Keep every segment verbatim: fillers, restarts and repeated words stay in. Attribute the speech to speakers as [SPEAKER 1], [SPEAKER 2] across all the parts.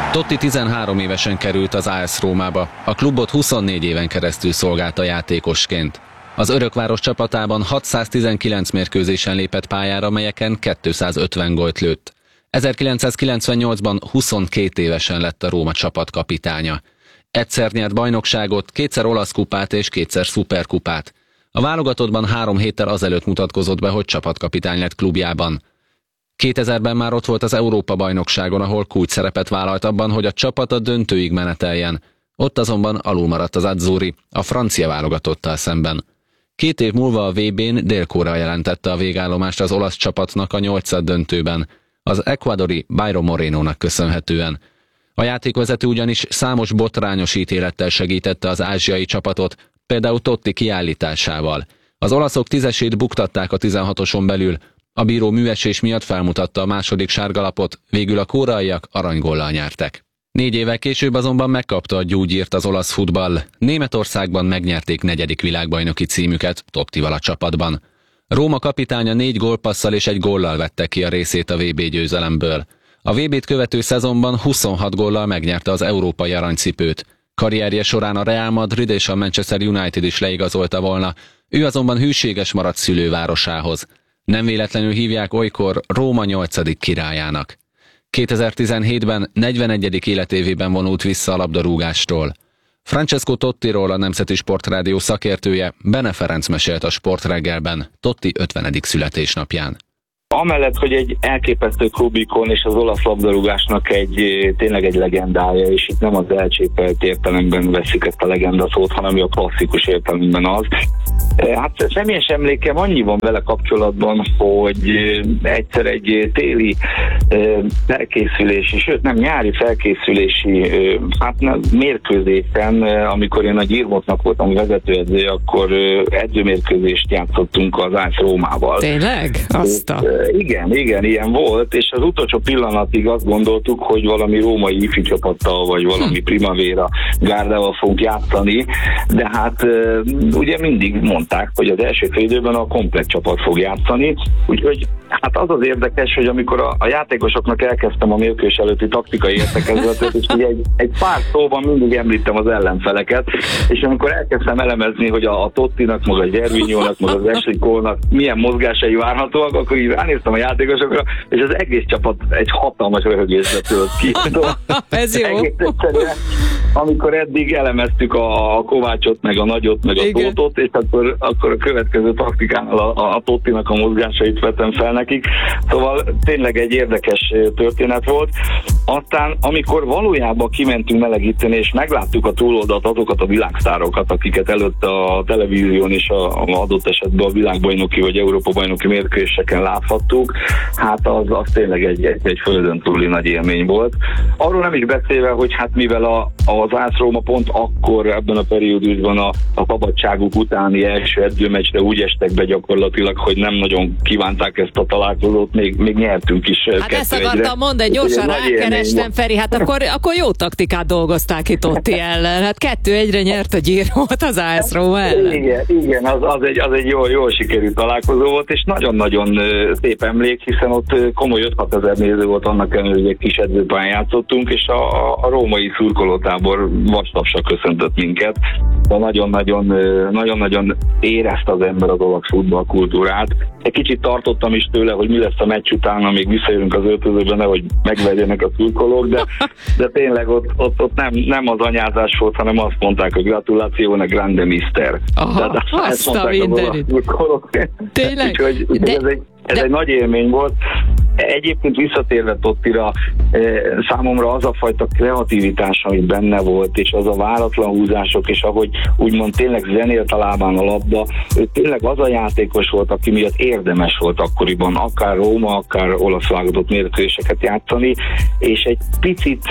[SPEAKER 1] Totti tizenhárom évesen került az á es Rómába, a klubot huszonnégy éven keresztül szolgálta játékosként. Az örökváros csapatában hatszáztizenkilenc mérkőzésen lépett pályára, melyeken kétszázötven gólt lőtt. ezerkilencszázkilencvennyolcban huszonkét évesen lett a Róma csapatkapitánya. Egyszer nyert bajnokságot, kétszer olasz kupát és kétszer szuperkupát. A válogatottban három héttel azelőtt mutatkozott be, hogy csapatkapitány lett klubjában. kétezerben már ott volt az Európa-bajnokságon, ahol kulcsszerepet vállalt abban, hogy a csapat a döntőig meneteljen. Ott azonban alulmaradt az Azzurri, a francia válogatottal szemben. Két év múlva a vé bén Dél-Korea jelentette a végállomást az olasz csapatnak a nyolcad döntőben, az ecuadori Byron Morenónak köszönhetően. A játékvezető ugyanis számos botrányos ítélettel segítette az ázsiai csapatot, például Totti kiállításával. Az olaszok tízesét buktatták a tizenhatoson belül, a bíró műesés miatt felmutatta a második sárgalapot, végül a koreaiak aranygóllal nyertek. Négy évvel később azonban megkapta a gyógyírt az olasz futball. Németországban megnyerték negyedik világbajnoki címüket Tottival a csapatban. Róma kapitánya négy gólpasszal és egy góllal vette ki a részét a vé bé győzelemből. A vé bét követő szezonban huszonhat góllal megnyerte az európai aranycipőt. Karrierje során a Real Madrid és a Manchester United is leigazolta volna, ő azonban hűséges maradt szülővárosához. Nem véletlenül hívják olykor Róma nyolcadik királyának. kétezer-tizenhétben negyvenegyedik életévében vonult vissza a labdarúgástól. Francesco Tottiról a Nemzeti Sportrádió szakértője Bene Ferenc mesélt a Sportreggelben Totti ötvenedik születésnapján.
[SPEAKER 2] Amellett, hogy egy elképesztő klubikon és az olasz labdarúgásnak egy tényleg egy legendája, és itt nem az elcsépelt értelemben veszik ezt a legenda szót, hanem a klasszikus értelemben az. Hát személyes emlékem annyi van vele kapcsolatban, hogy egyszer egy téli felkészülési, sőt nem nyári felkészülési hát nem, mérkőzésen, amikor én a Gyirmotnak voltam vezetőedző, akkor edzőmérkőzést játszottunk az á es Rómával.
[SPEAKER 3] Tényleg? Azt a...
[SPEAKER 2] Igen, igen, ilyen volt, és az utolsó pillanatig azt gondoltuk, hogy valami római ifi csapattal, vagy valami hm. Primavera gárdával fogunk játszani, de hát ugye mindig mondták, hogy az első fél időben a komplett csapat fog játszani, úgyhogy hát az az érdekes, hogy amikor a, a játékosoknak elkezdtem a mérkőzés előtti taktikai értekezletet, és ugye egy, egy pár szóban mindig említem az ellenfeleket, és amikor elkezdtem elemezni, hogy a, a Tottinak, meg a Gervinho-nak, meg az Ashley Cole-nak milyen mozgásai várhatóak, akkor így ránéztem a játékosokra, és az egész csapat egy hatalmas röhögésbe tölt ki.
[SPEAKER 3] Ez jó.
[SPEAKER 2] Egész egyszerűen, amikor eddig elemeztük a, a Kovácsot, meg a Nagyot, meg a Igen. Tótot, és akkor, akkor a következő taktikánál a, a, a Tottinak a mozgásait vettem fel nekik. Szóval tényleg egy érdekes történet volt. Aztán, amikor valójában kimentünk melegíteni, és megláttuk a túloldalt, azokat a világsztárokat, akiket előtt a televízión és a, a adott esetben a világbajnoki vagy Európa-bajnoki mérkőzéseken láthattuk, hát az, az tényleg egy, egy, egy földön túli nagy élmény volt. Arról nem is beszélve, hogy hát mivel a, az á es Róma pont akkor ebben a periódusban a, a szabadságuk utáni első edzőmeccsre úgy estek be gyakorlatilag, hogy nem nagyon kívánták ezt a találkozót, még, még nyertünk is.
[SPEAKER 3] Hát ezt akartam mondani, gyorsan rákerestem, Feri, hát akkor, akkor jó taktikát dolgozták itt Totti ellen. Hát kettő egyre nyert a Girót az á es Róma ellen.
[SPEAKER 2] Igen, igen az, az egy, az egy jól, jól sikerült találkozó volt, és nagyon-nagyon szép emlék, hiszen ott komoly öt-hat ezer néző volt, annak ellenére, hogy egy kis edzőpályán játszottunk, és a, a római szurkolótábor vastapsra köszöntött minket. De nagyon-nagyon, nagyon-nagyon érezte az ember az olasz futballkultúrát. Egy kicsit tartottam is tőle, hogy mi lesz a meccs után, amíg visszajövünk az öltözőbe, nehogy megvegyenek a szurkolók, de, de tényleg ott, ott, ott nem, nem az anyázás volt, hanem azt mondták, hogy gratulációnak grande mister.
[SPEAKER 3] Aha, de, de azt a mindenit. Tényleg?
[SPEAKER 2] Úgyhogy, úgyhogy
[SPEAKER 3] de,
[SPEAKER 2] ez egy, ez
[SPEAKER 3] de...
[SPEAKER 2] egy nagy élmény volt. Egyébként visszatérve Tottira, számomra az a fajta kreativitás, ami benne volt, és az a váratlan húzások, és ahogy úgymond tényleg zenélt a lábán a labda, ő tényleg az a játékos volt, aki miatt érdemes volt akkoriban, akár Róma, akár olasz válogatott mérkőzéseket játszani, és egy picit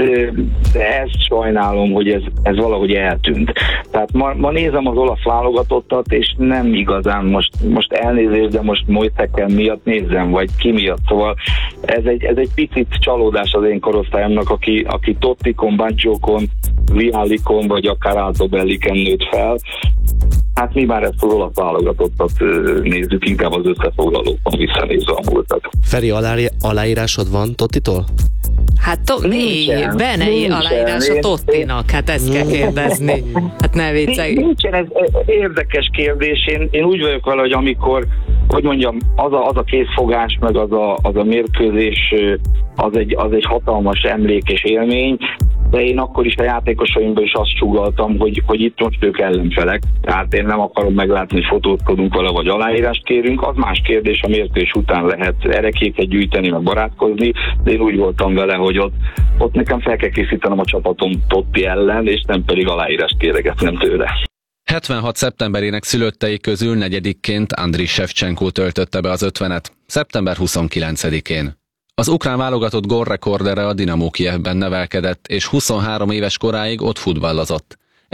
[SPEAKER 2] ezt sajnálom, hogy ez, ez valahogy eltűnt. Tehát ma, ma nézem az olasz válogatottat, és nem igazán most, most elnézést, de most Mojteken miatt nézzem, vagy ki miatt, szóval Ez egy, ez egy picit csalódás az én korosztályomnak, aki, aki Tottikon, Baggiókon, Viallikon, vagy akár Altobelliken nőtt fel. Hát mi már ezt az olasz válogatottat nézzük, inkább az összefoglalókon visszanézve a múltat.
[SPEAKER 4] Feri, alá, aláírásod van Tottitól?
[SPEAKER 3] Hát to- Benei aláírás a Tottinak, hát ezt kell kérdezni. Hát ne viccelj.
[SPEAKER 2] Nincsen, ez érdekes kérdés. Én, én úgy vagyok vele, hogy amikor, hogy mondjam, az a, az a készfogás, meg az a, az a mérkőzés, az egy, az egy hatalmas emlék és élmény, de én akkor is a játékosaimban is azt sugalltam, hogy, hogy itt most ők ellenfelek. Tehát én nem akarom meglátni, hogy fotózkodunk vele, vagy aláírást kérünk. Az más kérdés, a mérkőzés után lehet erekéket gyűjteni, meg barátkozni, de én úgy voltam vele, hogy ott, ott nekem fel kell készítenem a csapatom Totti ellen, és nem pedig aláírást kéregetnem tőle.
[SPEAKER 1] hetvenhat szeptemberének szülöttei közül negyedikként Andriy Shevchenko töltötte be az ötvenet, szeptember huszonkilencedikén. Az ukrán válogatott gólrekordere a Dinamo Kijevben nevelkedett, és huszonhárom éves koráig ott futballozott.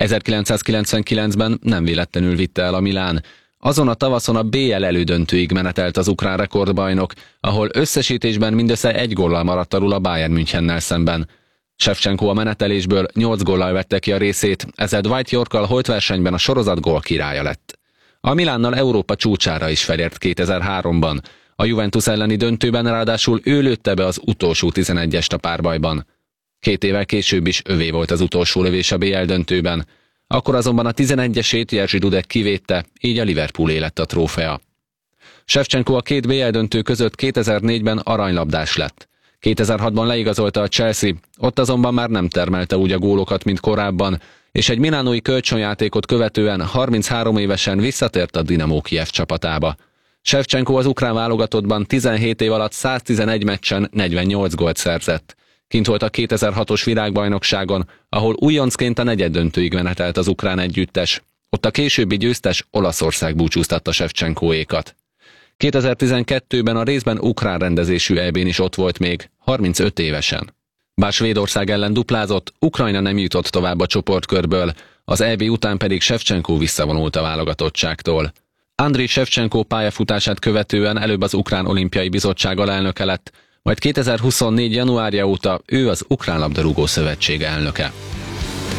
[SPEAKER 1] ezerkilencszázkilencvenkilencben nem véletlenül vitte el a Milán. Azon a tavaszon a bé el elődöntőig menetelt az ukrán rekordbajnok, ahol összesítésben mindössze egy góllal maradt alul a Bayern Münchennel szemben. Shevchenko a menetelésből nyolc góllal vette ki a részét, ezzel Dwight Yorkkal holt versenyben a sorozat gól királya lett. A Milánnal Európa csúcsára is felért kétezer-háromban. A Juventus elleni döntőben ráadásul ő lőtte be az utolsó tizenegyest a párbajban. Két évvel később is övé volt az utolsó lövés a bé el döntőben. Akkor azonban a tizenegyesét Jerzy Dudek kivédte, így a Liverpoolé lett a trófea. Shevchenko a két bé el döntő között kétezer-négyben aranylabdás lett. kétezer-hatban leigazolta a Chelsea, ott azonban már nem termelte úgy a gólokat, mint korábban, és egy milánói kölcsönjátékot követően harminchárom évesen visszatért a Dinamo Kijev csapatába. Shevchenko az ukrán válogatottban tizenhét év alatt száztizenegy meccsen negyvennyolc gólt szerzett. Kint volt a kétezer-hatos világbajnokságon, ahol újoncként a negyeddöntőig menetelt az ukrán együttes. Ott a későbbi győztes Olaszország búcsúztatta Shevchenkoékat. kétezer-tizenkettőben a részben ukrán rendezésű é bén is ott volt még, harmincöt évesen. Bár Svédország ellen duplázott, Ukrajna nem jutott tovább a csoportkörből, az é bé után pedig Shevchenko visszavonult a válogatottságtól. Andriy Shevchenko pályafutását követően előbb az Ukrán Olimpiai Bizottság alelnöke lett, majd kétezer-huszonnégy januárja óta ő az Ukrán Labdarúgó Szövetség elnöke.